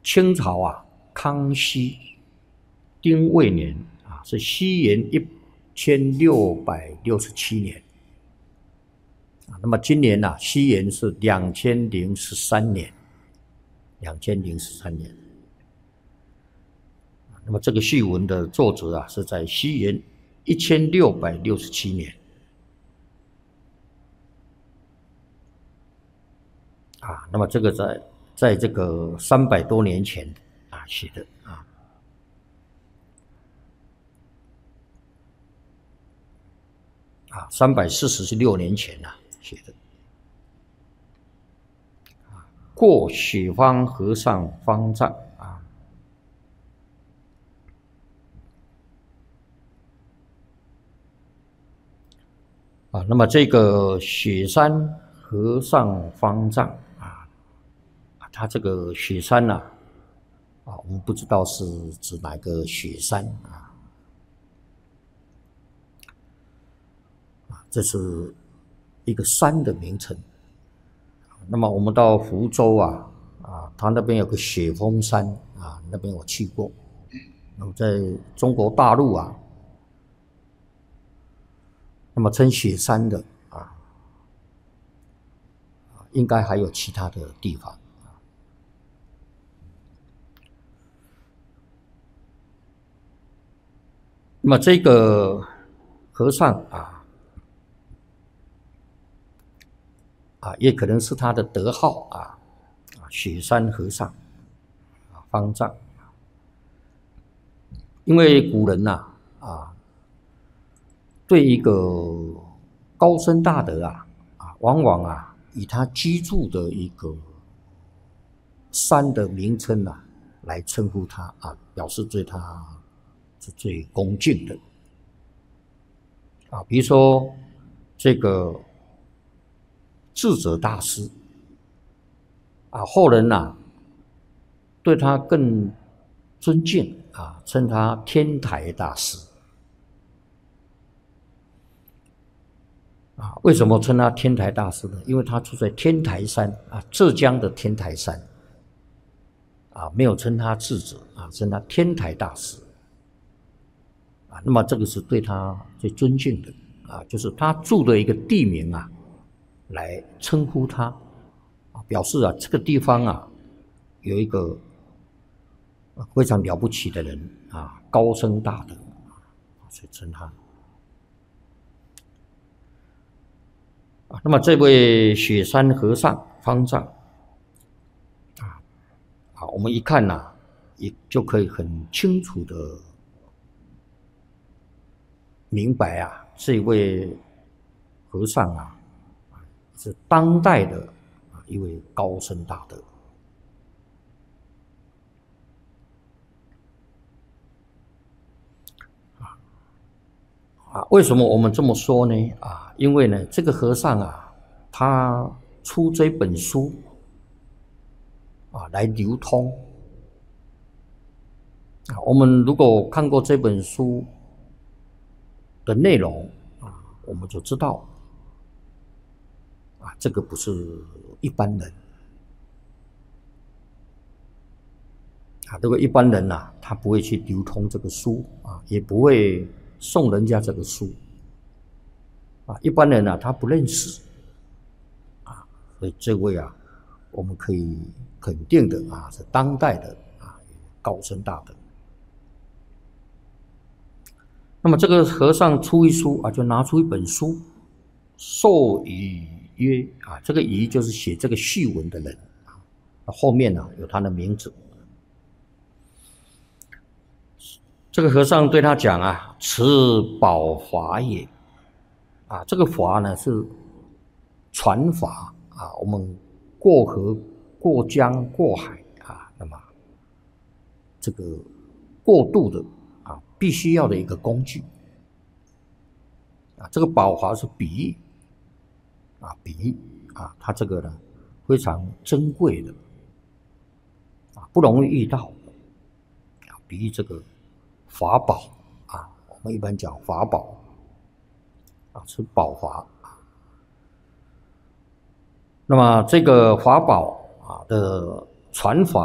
清朝啊，康熙丁未年啊，是西元1667年啊。那么今年呢、西元是2013年，2013年。那么这个序文的作者啊，是在西元1667年啊。那么这个在这个300多年前啊写的346年前写的。过雪方和尚方丈那么这个雪山和尚方丈他这个雪山我们不知道是指哪个雪山这是一个山的名称。那么我们到福州他那边有个雪峰山那边我去过。那么在中国大陆那么称雪山的应该还有其他的地方。那么这个和尚也可能是他的德号雪山和尚方丈。因为古人对一个高僧大德往往以他居住的一个山的名称来称呼他表示对他是最恭敬的比如说这个智者大师后人对他更尊敬称他天台大师为什么称他天台大师呢？因为他住在天台山浙江的天台山没有称他智者称他天台大师那么这个是对他最尊敬的就是他住的一个地名来称呼他表示这个地方有一个非常了不起的人高僧大德所以称他那么这位雪山和尚方丈我们一看也就可以很清楚的明白这位和尚是当代的一位高僧大德为什么我们这么说呢？因为呢，这个和尚他出这本书来流通我们如果看过这本书的内容我们就知道这个不是一般人如果一般人他不会去流通这个书也不会送人家这个书一般人他不认识所以这位我们可以肯定的是当代的高僧大德。那么这个和尚出一书就拿出一本书授予曰这个予就是写这个序文的人后面有他的名字。这个和尚对他讲此宝法也这个法呢是传法我们过河过江过海那么这个过渡的必须要的一个工具这个宝法是比喻比喻它这个呢非常珍贵的不容易遇到比喻这个法宝我们一般讲法宝是宝法那么这个法宝的传法